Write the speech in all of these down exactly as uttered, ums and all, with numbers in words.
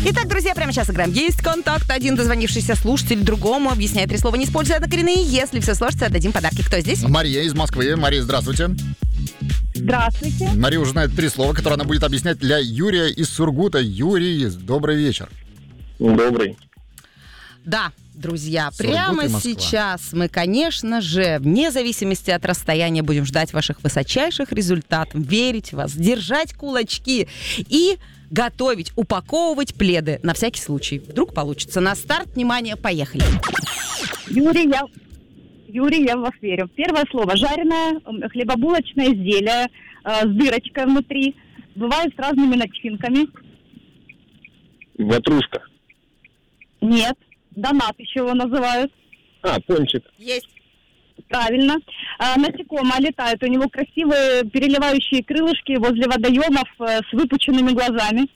Итак, друзья, прямо сейчас играем. Есть контакт. Один дозвонившийся слушатель другому объясняет три слова, не используя однокоренные. Если все сложится, отдадим подарки. Кто здесь? Мария из Москвы. Мария, здравствуйте. Здравствуйте. Мария уже знает три слова, которые она будет объяснять для Юрия из Сургута. Юрий, добрый вечер. Добрый. Да, друзья, Сургут прямо и Москва. сейчас мы, конечно же, вне зависимости от расстояния, будем ждать ваших высочайших результатов, верить в вас, держать кулачки и готовить, упаковывать пледы на всякий случай. Вдруг получится. На старт, внимание, поехали. Юрий, я, Юрий, я в вас верю. Первое слово. Жареное м, хлебобулочное изделие э, с дырочкой внутри. Бывает с разными начинками. Ватрушка. Нет. Донат еще его называют. А, пончик. Есть. Правильно. А, насекомое летает. У него красивые переливающие крылышки возле водоемов э, с выпученными глазами.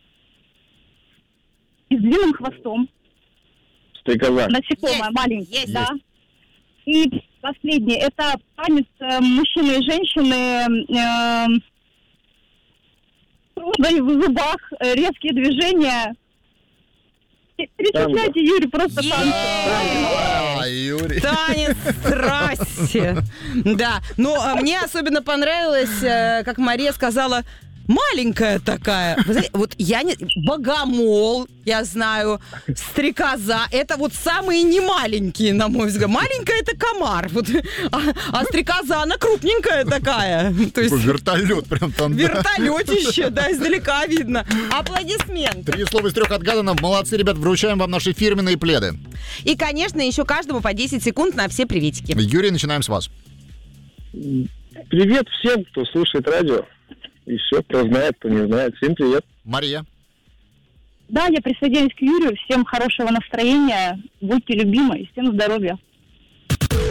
И с длинным хвостом. Стрекоза. Насекомое Есть. маленькое. Есть. Да. И последнее. Это танец э, мужчины и женщины. Э, трудно в зубах, э, резкие движения. Перечисляйте, Юрий, просто Есть. танцы. А, Юрий. Танец страсти. Да. Ну, а мне особенно понравилось, э, как Мария сказала, маленькая такая. Вы знаете, вот я не... Богомол, я знаю, стрекоза. Это вот самые немаленькие, на мой взгляд. Маленькая — это комар. Вот. А, а стрекоза, она крупненькая такая. То есть Такой вертолет прям там. да. вертолетище, да, издалека видно. Аплодисменты. Три слова из трех отгадано. Молодцы, ребят, вручаем вам наши фирменные пледы. И, конечно, еще каждому по десять секунд на все приветики. Юрий, начинаем с вас. Привет всем, кто слушает радио. И все, кто знает, кто не знает. Всем привет. Мария. Да, я присоединяюсь к Юрию. Всем хорошего настроения. Будьте любимы и всем здоровья.